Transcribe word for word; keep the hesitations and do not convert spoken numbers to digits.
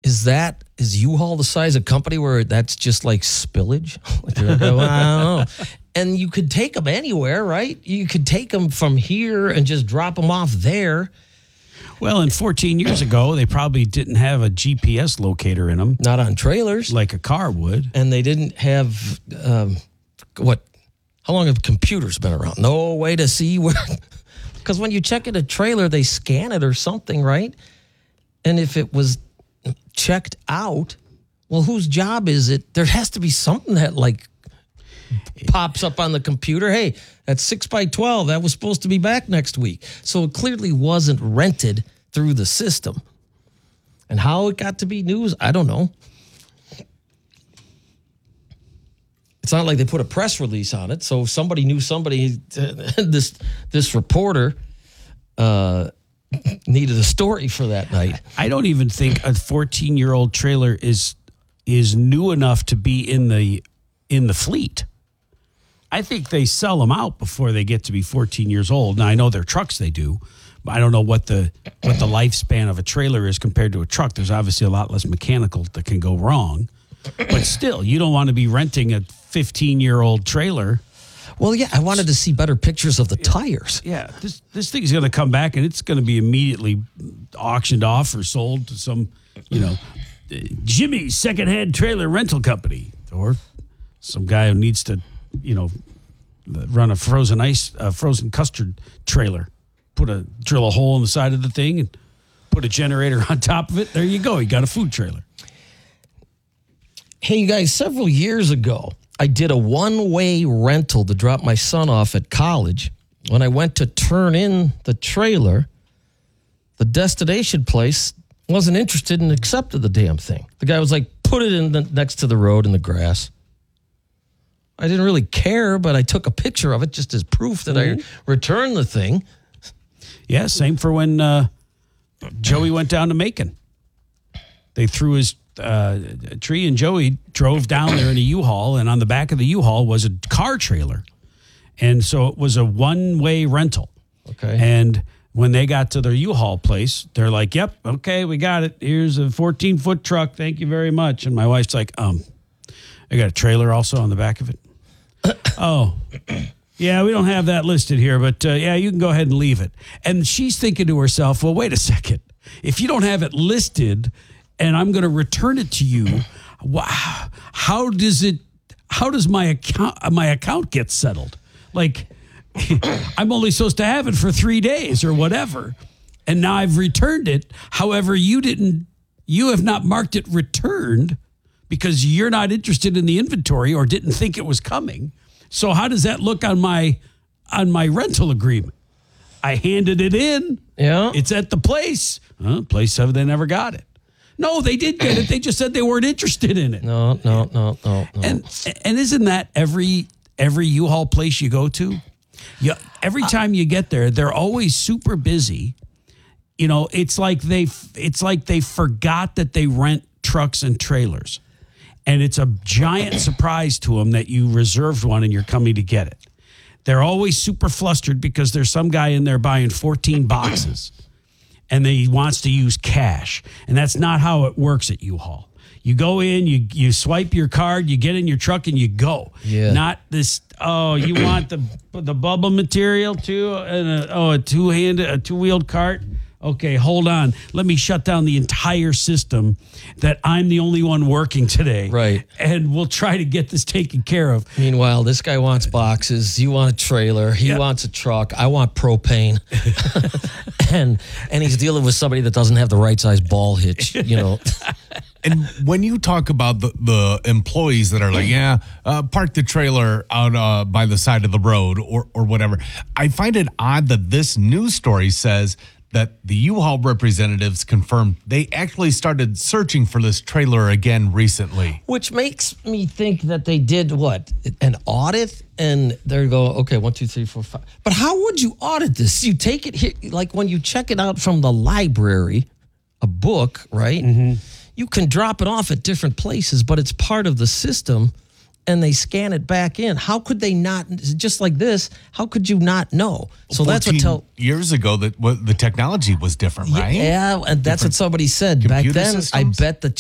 is that, is U-Haul the size of company where that's just like spillage? Like, I don't know. And you could take them anywhere, right? You could take them from here and just drop them off there. Well, and fourteen years ago, they probably didn't have a G P S locator in them. Not on trailers. Like a car would. And they didn't have, um, what, how long have computers been around? No way to see where, because when you check in a trailer, they scan it or something, right? And if it was checked out, well, whose job is it? There has to be something that, like, pops up on the computer. Hey, that's six by twelve. That was supposed to be back next week. So it clearly wasn't rented through the system. And how it got to be news, I don't know. It's not like they put a press release on it. So somebody knew somebody, this this reporter uh, needed a story for that night. I don't even think a fourteen-year-old trailer is is new enough to be in the in the fleet. I think they sell them out before they get to be fourteen years old. Now, I know they're trucks they do, but I don't know what the what the lifespan of a trailer is compared to a truck. There's obviously a lot less mechanical that can go wrong. But still, you don't want to be renting a fifteen-year-old trailer. Well, yeah, I wanted to see better pictures of the tires. Yeah, this this thing's going to come back, and it's going to be immediately auctioned off or sold to some, you know, Jimmy's secondhand trailer rental company, or some guy who needs to, you know, run a frozen ice, a frozen custard trailer. Put a drill a hole in the side of the thing and put a generator on top of it. There you go. You got a food trailer. Hey, you guys, several years ago, I did a one-way rental to drop my son off at college. When I went to turn in the trailer, the destination place wasn't interested and accepted the damn thing. The guy was like, put it in the, next to the road in the grass. I didn't really care, but I took a picture of it just as proof that mm-hmm. I returned the thing. Yeah, same for when uh, Joey went down to Macon. They threw his uh, tree, and Joey drove down there in a U-Haul, and on the back of the U-Haul was a car trailer. And so it was a one-way rental. Okay. And when they got to their U-Haul place, they're like, yep, okay, we got it. Here's a fourteen-foot truck. Thank you very much. And my wife's like, um, I got a trailer also on the back of it. Oh, yeah, we don't have that listed here, but uh, yeah, you can go ahead and leave it. And she's thinking to herself, well, wait a second. If you don't have it listed and I'm going to return it to you, wow, how does it, how does my account, my account get settled? Like, I'm only supposed to have it for three days or whatever. And now I've returned it. However, you didn't, you have not marked it returned because you're not interested in the inventory or didn't think it was coming. So how does that look on my on my rental agreement? I handed it in. Yeah. It's at the place. Huh, place said they never got it. No, they did get it. They just said they weren't interested in it. No, no, no, no, no. And and isn't that every every U-Haul place you go to? You, every time you get there, they're always super busy. You know, it's like they it's like they forgot that they rent trucks and trailers. And it's a giant surprise to them that you reserved one and you're coming to get it. They're always super flustered because there's some guy in there buying fourteen boxes and he wants to use cash. And that's not how it works at U-Haul. You go in, you you swipe your card, you get in your truck and you go. Yeah. Not this, oh, you want the the bubble material too? And a, oh, a two-handed, a two-wheeled cart? Okay, hold on. Let me shut down the entire system that I'm the only one working today. Right. And we'll try to get this taken care of. Meanwhile, this guy wants boxes. You want a trailer. He yep. wants a truck. I want propane. and and he's dealing with somebody that doesn't have the right size ball hitch, you know. And when you talk about the, the employees that are like, yeah, uh, park the trailer out uh, by the side of the road or, or whatever, I find it odd that this news story says that the U-Haul representatives confirmed they actually started searching for this trailer again recently. Which makes me think that they did what? An audit? And they go, okay, one, two, three, four, five. But how would you audit this? You take it here, like when you check it out from the library, a book, right? Mm-hmm. You can drop it off at different places, but it's part of the system. And they scan it back in. How could they not, just like this, how could you not know? So that's what tell years ago that well, the technology was different, right? Yeah, and that's different what somebody said back then. Systems? I bet the